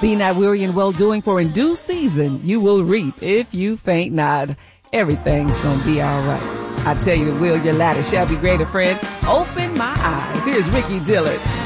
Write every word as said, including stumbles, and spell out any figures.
Be not weary in well-doing, for in due season you will reap if you faint not. Everything's gonna be all right. I tell you it will, your latter shall be greater, friend. Open my eyes. Here's Ricky Dillard.